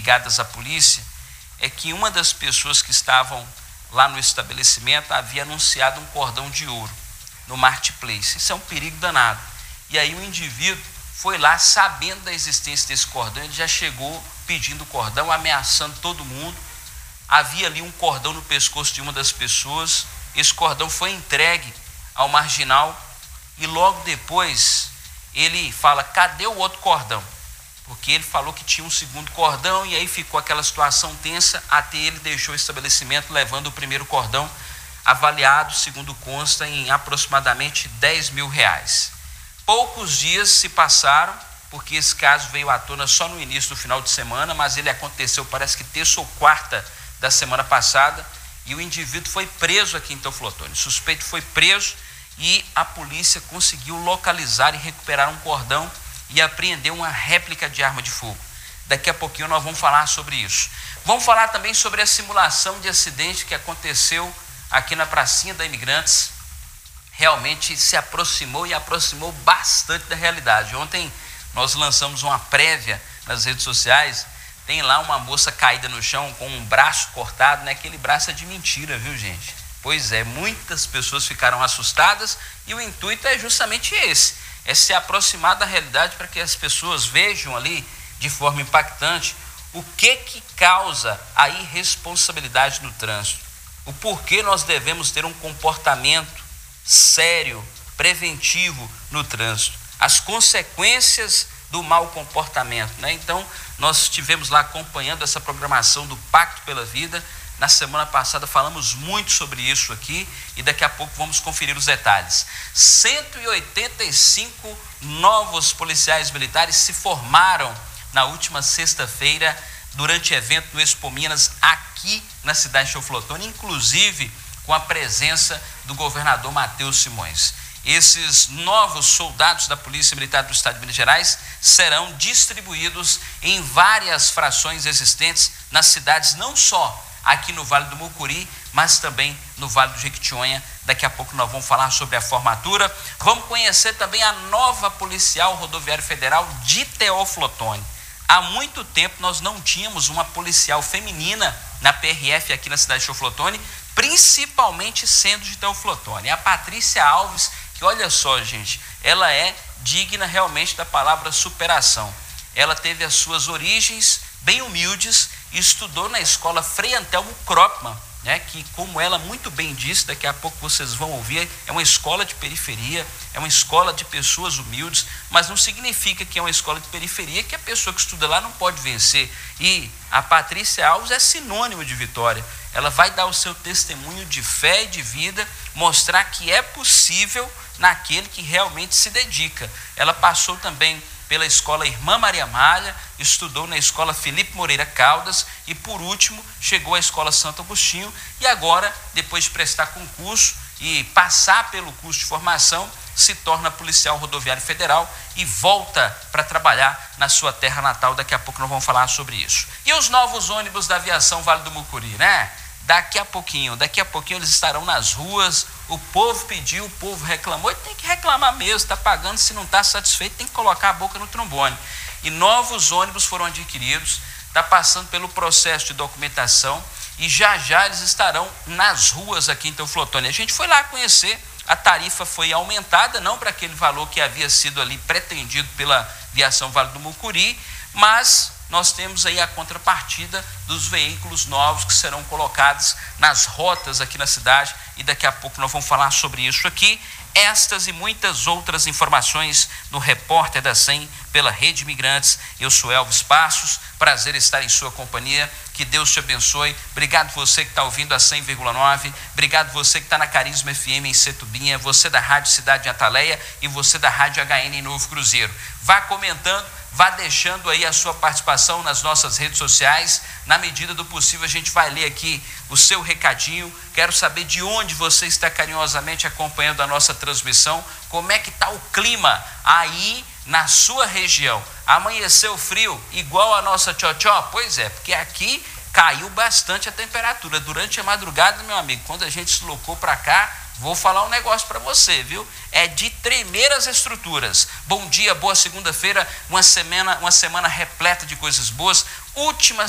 ligadas à polícia é que uma das pessoas que estavam lá no estabelecimento havia anunciado um cordão de ouro no marketplace. Isso é um perigo danado. E aí o indivíduo foi lá sabendo da existência desse cordão, ele já chegou pedindo o cordão, ameaçando todo mundo. Havia ali um cordão no pescoço de uma das pessoas, esse cordão foi entregue ao marginal e logo depois ele fala: cadê o outro cordão? Porque ele falou que tinha um segundo cordão e aí ficou aquela situação tensa até ele deixou o estabelecimento levando o primeiro cordão, avaliado, segundo consta, em aproximadamente R$10.000. Poucos dias se passaram, porque esse caso veio à tona só no início do final de semana, mas ele aconteceu, parece que terça ou quarta da semana passada, e o indivíduo foi preso aqui em Teoflotone. O suspeito foi preso e a polícia conseguiu localizar e recuperar um cordão e apreender uma réplica de arma de fogo. Daqui a pouquinho nós vamos falar sobre isso. Vamos falar também sobre a simulação de acidente que aconteceu aqui na pracinha da Imigrantes. Realmente se aproximou e aproximou bastante da realidade. Ontem nós lançamos uma prévia nas redes sociais, tem lá uma moça caída no chão com um braço cortado, né? Aquele braço é de mentira, viu, gente? Pois é, muitas pessoas ficaram assustadas e o intuito é justamente esse, é se aproximar da realidade para que as pessoas vejam ali de forma impactante o que causa a irresponsabilidade no trânsito, o porquê nós devemos ter um comportamento sério, preventivo no trânsito, as consequências do mau comportamento, né? Então, nós estivemos lá acompanhando essa programação do Pacto pela Vida. Na semana passada falamos muito sobre isso aqui e daqui a pouco vamos conferir os detalhes. 185 novos policiais militares se formaram na última sexta-feira durante evento do Expo Minas aqui na cidade de Teoflotone, inclusive com a presença do governador Matheus Simões. Esses novos soldados da Polícia Militar do Estado de Minas Gerais serão distribuídos em várias frações existentes nas cidades, não só aqui no Vale do Mucuri, mas também no Vale do Jequitinhonha. Daqui a pouco nós vamos falar sobre a formatura. Vamos conhecer também a nova policial rodoviária federal de Teoflotone. Há muito tempo nós não tínhamos uma policial feminina na PRF aqui na cidade de Teoflotone, principalmente sendo de Teoflotone. A Patrícia Alves, que olha só, gente, ela é digna realmente da palavra superação. Ela teve as suas origens bem humildes e estudou na escola Frei Antelmo Kropman, né, que, como ela muito bem disse, daqui a pouco vocês vão ouvir, é uma escola de periferia, é uma escola de pessoas humildes, mas não significa que é uma escola de periferia que a pessoa que estuda lá não pode vencer. E a Patrícia Alves é sinônimo de vitória. Ela vai dar o seu testemunho de fé e de vida, mostrar que é possível naquele que realmente se dedica. Ela passou também pela escola Irmã Maria Malha, estudou na escola Felipe Moreira Caldas e, por último, chegou à escola Santo Agostinho e agora, depois de prestar concurso e passar pelo curso de formação, se torna policial rodoviário federal e volta para trabalhar na sua terra natal. Daqui a pouco nós vamos falar sobre isso. E os novos ônibus da aviação Vale do Mucuri, né? Daqui a pouquinho eles estarão nas ruas. O povo pediu, o povo reclamou, e tem que reclamar mesmo, está pagando, se não está satisfeito, tem que colocar a boca no trombone. E novos ônibus foram adquiridos, está passando pelo processo de documentação e já eles estarão nas ruas aqui em Teoflotone. A gente foi lá conhecer, a tarifa foi aumentada, não para aquele valor que havia sido ali pretendido pela aviação Vale do Mucuri, mas nós temos aí a contrapartida dos veículos novos que serão colocados nas rotas aqui na cidade e daqui a pouco nós vamos falar sobre isso aqui. Estas e muitas outras informações no Repórter da 100 pela Rede Imigrantes. Eu sou Elvis Passos, prazer estar em sua companhia, que Deus te abençoe. Obrigado você que está ouvindo a 100,9, obrigado você que está na Carisma FM em Setubinha, você da Rádio Cidade de Ataleia e você da Rádio HN em Novo Cruzeiro. Vá comentando, vá deixando aí a sua participação nas nossas redes sociais. Na medida do possível a gente vai ler aqui o seu recadinho. Quero saber de onde você está carinhosamente acompanhando a nossa transmissão, como é que está o clima aí na sua região. Amanheceu frio igual a nossa tchotchó? Pois é, porque aqui caiu bastante a temperatura durante a madrugada, meu amigo. Quando a gente se deslocou para cá, vou falar um negócio para você, viu? É de tremer as estruturas. Bom dia, boa segunda-feira, uma semana repleta de coisas boas. Última